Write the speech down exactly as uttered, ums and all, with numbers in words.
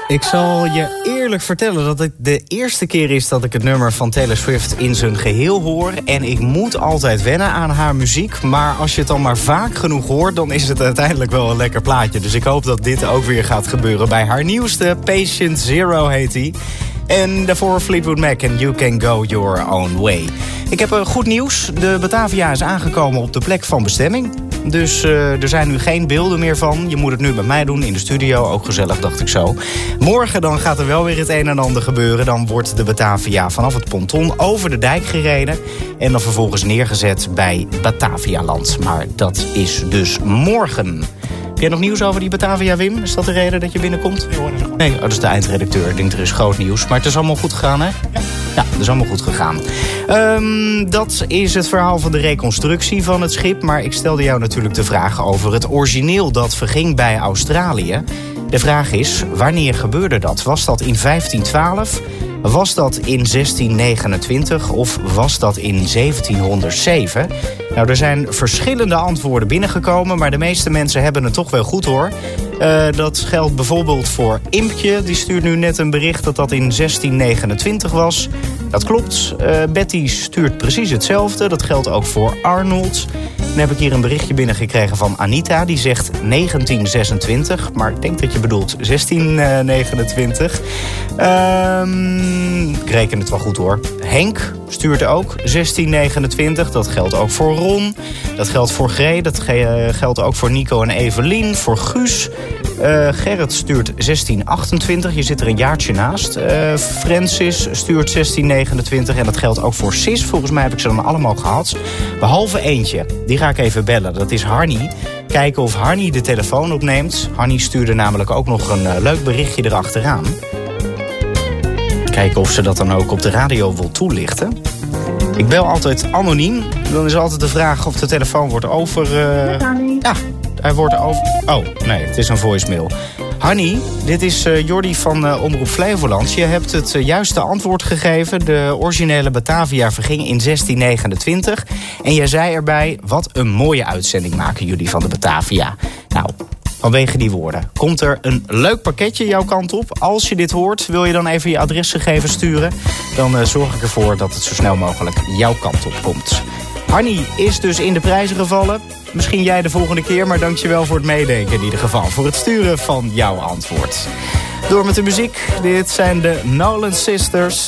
Ik zal je eerlijk vertellen dat het de eerste keer is dat ik het nummer van Taylor Swift in zijn geheel hoor. En ik moet altijd wennen aan haar muziek. Maar als je het dan maar vaak genoeg hoort, dan is het uiteindelijk wel een lekker plaatje. Dus ik hoop dat dit ook weer gaat gebeuren bij haar nieuwste. Patient Zero heet hij. En daarvoor Fleetwood Mac en You Can Go Your Own Way. Ik heb uh, goed nieuws. De Batavia is aangekomen op de plek van bestemming. Dus uh, er zijn nu geen beelden meer van. Je moet het nu bij mij doen in de studio. Ook gezellig, dacht ik zo. Morgen dan gaat er wel weer het een en ander gebeuren. Dan wordt de Batavia vanaf het ponton over de dijk gereden. En dan vervolgens neergezet bij Batavialand. Maar dat is dus morgen. Heb jij nog nieuws over die Batavia, Wim? Is dat de reden dat je binnenkomt? Nee, oh, dat is de eindredacteur. Ik denk, er is groot nieuws. Maar het is allemaal goed gegaan, hè? Ja. Ja, dat is allemaal goed gegaan. Um, dat is het verhaal van de reconstructie van het schip. Maar ik stelde jou natuurlijk de vraag over het origineel dat verging bij Australië. De vraag is, wanneer gebeurde dat? Was dat in vijftien twaalf? Was dat in zestien negenentwintig of was dat in zeventienhonderdzeven? Nou, er zijn verschillende antwoorden binnengekomen, maar de meeste mensen hebben het toch wel goed, hoor. Uh, dat geldt bijvoorbeeld voor Impje. Die stuurt nu net een bericht dat dat in zestien negenentwintig was. Dat klopt. Uh, Betty stuurt precies hetzelfde. Dat geldt ook voor Arnold. Dan heb ik hier een berichtje binnengekregen van Anita. Die zegt negentien zesentwintig. Maar ik denk dat je bedoelt zestien negenentwintig. Um, ik reken het wel goed, hoor. Henk stuurt ook zestien negenentwintig. Dat geldt ook voor Ron. Dat geldt voor Gree. Dat ge- geldt ook voor Nico en Evelien. Voor Guus. Uh, Gerrit stuurt zestien achtentwintig. Je zit er een jaartje naast. Uh, Francis stuurt zestien negenentwintig. En dat geldt ook voor Sis. Volgens mij heb ik ze dan allemaal gehad. Behalve eentje. Die ga ik even bellen. Dat is Harnie. Kijken of Harnie de telefoon opneemt. Harnie stuurde namelijk ook nog een uh, leuk berichtje erachteraan. Kijken of ze dat dan ook op de radio wil toelichten. Ik bel altijd anoniem. Dan is altijd de vraag of de telefoon wordt over... Uh... Ja, hij wordt over... Oh, nee, het is een voicemail. Hanny, dit is uh, Jordi van uh, Omroep Flevoland. Je hebt het uh, juiste antwoord gegeven. De originele Batavia verging in zestien negenentwintig. En jij zei erbij, wat een mooie uitzending maken jullie van de Batavia. Nou, vanwege die woorden komt er een leuk pakketje jouw kant op. Als je dit hoort, wil je dan even je adresgegevens sturen. Dan uh, zorg ik ervoor dat het zo snel mogelijk jouw kant op komt. Hanny is dus in de prijzen gevallen. Misschien jij de volgende keer, maar dankjewel voor het meedenken in ieder geval. Voor het sturen van jouw antwoord. Door met de muziek. Dit zijn de Nolan Sisters.